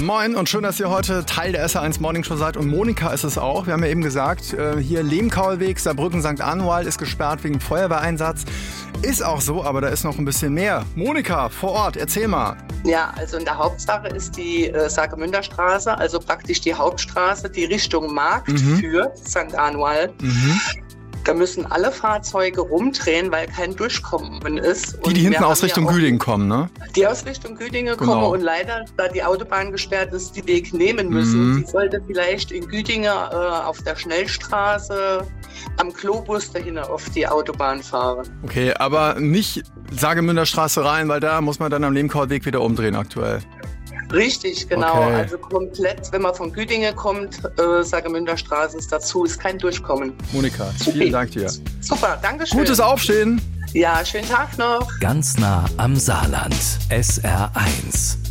Moin und schön, dass ihr heute Teil der SR1 Morning Show seid. Und Monika ist es auch. Wir haben ja eben gesagt, hier Lehmkaulweg, Saarbrücken, St. Anwalt ist gesperrt wegen Feuerwehreinsatz. Ist auch so, aber da ist noch ein bisschen mehr. Monika, vor Ort, erzähl mal. Ja, also in der Hauptsache ist die Saargemünderstraße, also praktisch die Hauptstraße, die Richtung Markt für St. Anwalt. Da müssen alle Fahrzeuge rumdrehen, weil kein Durchkommen ist. Die hinten aus Richtung Güdingen kommen, ne? Die aus Richtung Güdingen kommen und leider, da die Autobahn gesperrt ist, die Weg nehmen müssen. Die sollte vielleicht in Güdingen auf der Schnellstraße am Globus dahin auf die Autobahn fahren. Okay, aber nicht Saargemünderstraße rein, weil da muss man dann am Lehmkaulweg wieder umdrehen aktuell. Richtig, genau. Okay. Also komplett, wenn man von Güdingen kommt, Saargemünderstraße ist dazu, ist kein Durchkommen. Monika, vielen Dank dir. Super, danke schön. Gutes Aufstehen. Ja, schönen Tag noch. Ganz nah am Saarland. SR1.